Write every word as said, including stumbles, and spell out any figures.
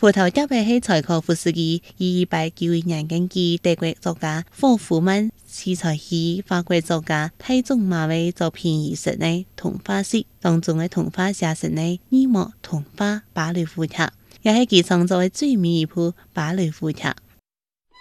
胡桃夾嘅係柴可夫斯基以一八九一年根據德國作家霍夫曼取材於法國作家大仲馬嘅作品而成嘅童話集，當中嘅童話寫成嘅二幕童話芭蕾舞劇，也係佢創作嘅最後一部芭蕾舞劇。